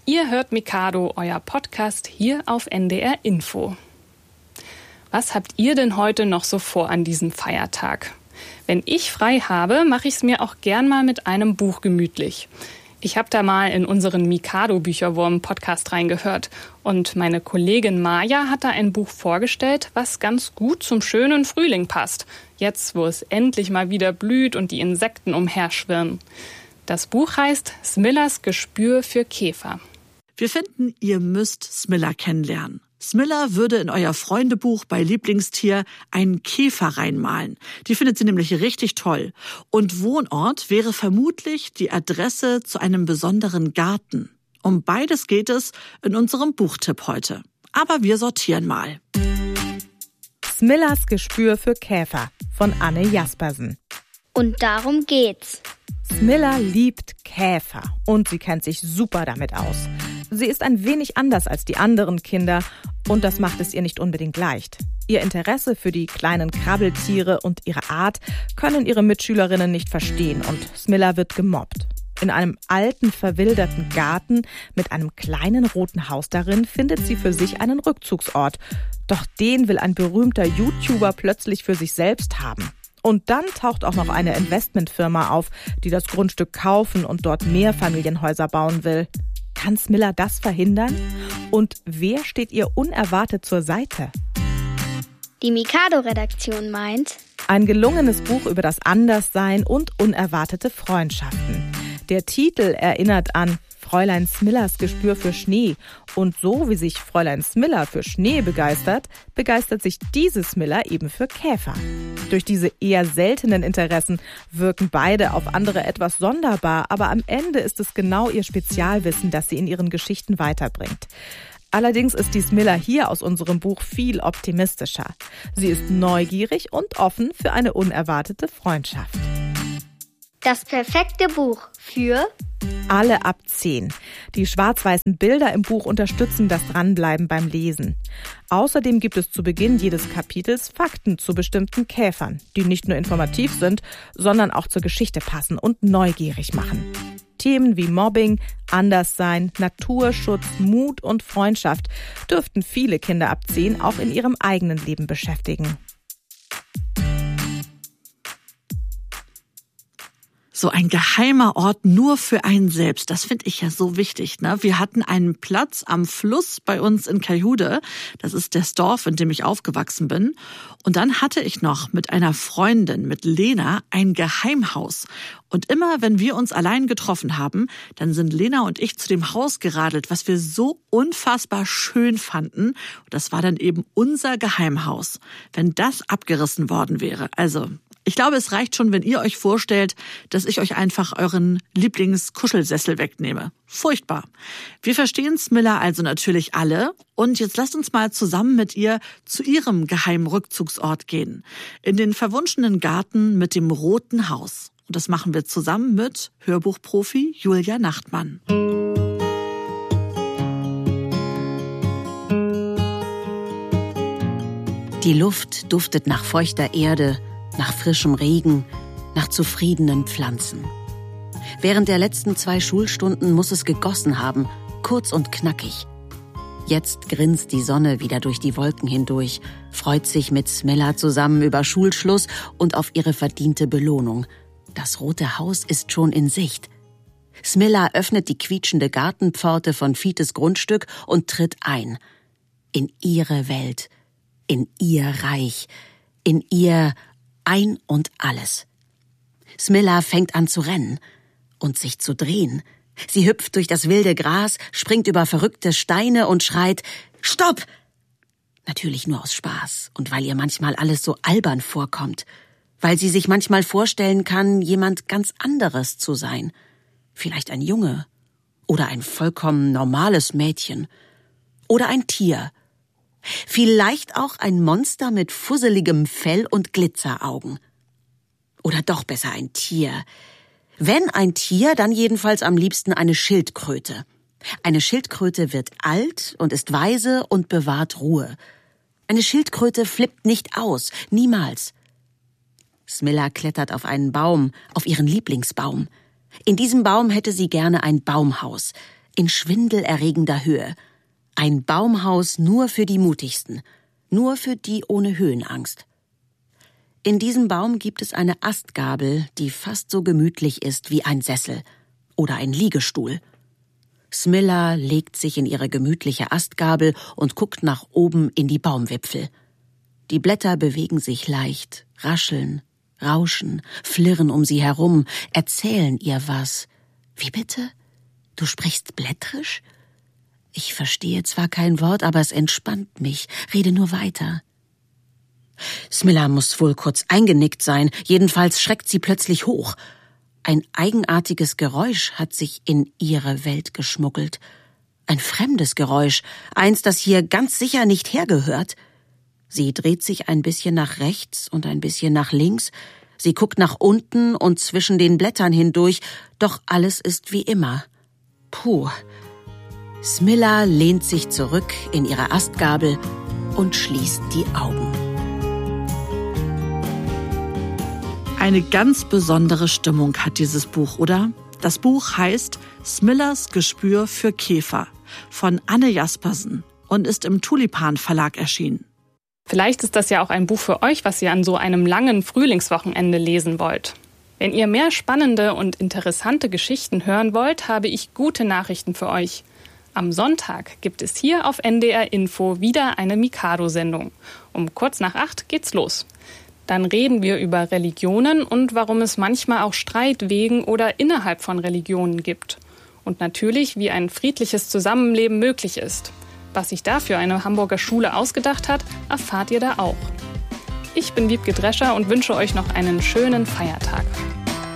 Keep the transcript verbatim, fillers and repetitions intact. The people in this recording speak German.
Ihr hört Mikado, euer Podcast hier auf N D R Info. Was habt ihr denn heute noch so vor an diesem Feiertag? Wenn ich frei habe, mache ich es mir auch gern mal mit einem Buch gemütlich. Ich habe da mal in unseren Mikado-Bücherwurm-Podcast reingehört und meine Kollegin Maja hat da ein Buch vorgestellt, was ganz gut zum schönen Frühling passt. Jetzt, wo es endlich mal wieder blüht und die Insekten umherschwirren. Das Buch heißt Smillas Gespür für Käfer. Wir finden, ihr müsst Smilla kennenlernen. Smilla würde in euer Freundebuch bei Lieblingstier einen Käfer reinmalen. Die findet sie nämlich richtig toll. Und Wohnort wäre vermutlich die Adresse zu einem besonderen Garten. Um beides geht es in unserem Buchtipp heute. Aber wir sortieren mal. Smillas Gespür für Käfer von Anne Jaspersen. Und darum geht's. Smilla liebt Käfer und sie kennt sich super damit aus. Sie ist ein wenig anders als die anderen Kinder und das macht es ihr nicht unbedingt leicht. Ihr Interesse für die kleinen Krabbeltiere und ihre Art können ihre Mitschülerinnen nicht verstehen und Smilla wird gemobbt. In einem alten, verwilderten Garten mit einem kleinen roten Haus darin findet sie für sich einen Rückzugsort. Doch den will ein berühmter YouTuber plötzlich für sich selbst haben. Und dann taucht auch noch eine Investmentfirma auf, die das Grundstück kaufen und dort Mehrfamilienhäuser bauen will. Kann Smilla das verhindern? Und wer steht ihr unerwartet zur Seite? Die Mikado-Redaktion meint: Ein gelungenes Buch über das Anderssein und unerwartete Freundschaften. Der Titel erinnert an Fräulein Smillas Gespür für Schnee. Und so wie sich Fräulein Smilla für Schnee begeistert, begeistert sich diese Smilla eben für Käfer. Durch diese eher seltenen Interessen wirken beide auf andere etwas sonderbar, aber am Ende ist es genau ihr Spezialwissen, das sie in ihren Geschichten weiterbringt. Allerdings ist die Smilla hier aus unserem Buch viel optimistischer. Sie ist neugierig und offen für eine unerwartete Freundschaft. Das perfekte Buch für alle ab zehn. Die schwarz-weißen Bilder im Buch unterstützen das Dranbleiben beim Lesen. Außerdem gibt es zu Beginn jedes Kapitels Fakten zu bestimmten Käfern, die nicht nur informativ sind, sondern auch zur Geschichte passen und neugierig machen. Themen wie Mobbing, Anderssein, Naturschutz, Mut und Freundschaft dürften viele Kinder ab zehn auch in ihrem eigenen Leben beschäftigen. So ein geheimer Ort nur für einen selbst, das finde ich ja so wichtig, ne? Wir hatten einen Platz am Fluss bei uns in Kajhude, das ist das Dorf, in dem ich aufgewachsen bin. Und dann hatte ich noch mit einer Freundin, mit Lena, ein Geheimhaus. Und immer, wenn wir uns allein getroffen haben, dann sind Lena und ich zu dem Haus geradelt, was wir so unfassbar schön fanden. Und das war dann eben unser Geheimhaus. Wenn das abgerissen worden wäre, also... Ich glaube, es reicht schon, wenn ihr euch vorstellt, dass ich euch einfach euren Lieblingskuschelsessel wegnehme. Furchtbar. Wir verstehen Smilla also natürlich alle. Und jetzt lasst uns mal zusammen mit ihr zu ihrem geheimen Rückzugsort gehen. In den verwunschenen Garten mit dem roten Haus. Und das machen wir zusammen mit Hörbuchprofi Julia Nachtmann. Die Luft duftet nach feuchter Erde, nach frischem Regen, nach zufriedenen Pflanzen. Während der letzten zwei Schulstunden muss es gegossen haben, kurz und knackig. Jetzt grinst die Sonne wieder durch die Wolken hindurch, freut sich mit Smilla zusammen über Schulschluss und auf ihre verdiente Belohnung. Das rote Haus ist schon in Sicht. Smilla öffnet die quietschende Gartenpforte von Fites Grundstück und tritt ein. In ihre Welt, in ihr Reich, in ihr Ein und alles. Smilla fängt an zu rennen und sich zu drehen. Sie hüpft durch das wilde Gras, springt über verrückte Steine und schreit: Stopp! Natürlich nur aus Spaß und weil ihr manchmal alles so albern vorkommt. Weil sie sich manchmal vorstellen kann, jemand ganz anderes zu sein. Vielleicht ein Junge oder ein vollkommen normales Mädchen oder ein Tier. Vielleicht auch ein Monster mit fusseligem Fell und Glitzeraugen. Oder doch besser ein Tier. Wenn ein Tier, dann jedenfalls am liebsten eine Schildkröte. Eine Schildkröte wird alt und ist weise und bewahrt Ruhe. Eine Schildkröte flippt nicht aus, niemals. Smilla klettert auf einen Baum, auf ihren Lieblingsbaum. In diesem Baum hätte sie gerne ein Baumhaus. in schwindelerregender Höhe. Ein Baumhaus nur für die Mutigsten, nur für die ohne Höhenangst. In diesem Baum gibt es eine Astgabel, die fast so gemütlich ist wie ein Sessel oder ein Liegestuhl. Smilla legt sich in ihre gemütliche Astgabel und guckt nach oben in die Baumwipfel. Die Blätter bewegen sich leicht, rascheln, rauschen, flirren um sie herum, erzählen ihr was. Wie bitte? Du sprichst blättrisch? Ich verstehe zwar kein Wort, aber es entspannt mich. Rede nur weiter. Smilla muss wohl kurz eingenickt sein, jedenfalls schreckt sie plötzlich hoch. Ein eigenartiges Geräusch hat sich in ihre Welt geschmuggelt. Ein fremdes Geräusch, eins, das hier ganz sicher nicht hergehört. Sie dreht sich ein bisschen nach rechts und ein bisschen nach links. Sie guckt nach unten und zwischen den Blättern hindurch, doch alles ist wie immer. Puh. Smilla lehnt sich zurück in ihre Astgabel und schließt die Augen. Eine ganz besondere Stimmung hat dieses Buch, oder? Das Buch heißt Smillas Gespür für Käfer von Anne Jaspersen und ist im Tulipan Verlag erschienen. Vielleicht ist das ja auch ein Buch für euch, was ihr an so einem langen Frühlingswochenende lesen wollt. Wenn ihr mehr spannende und interessante Geschichten hören wollt, habe ich gute Nachrichten für euch. Am Sonntag gibt es hier auf N D R Info wieder eine Mikado-Sendung. Um kurz nach acht geht's los. Dann reden wir über Religionen und warum es manchmal auch Streit wegen oder innerhalb von Religionen gibt. Und natürlich, wie ein friedliches Zusammenleben möglich ist. Was sich dafür eine Hamburger Schule ausgedacht hat, erfahrt ihr da auch. Ich bin Wiebke Drescher und wünsche euch noch einen schönen Feiertag.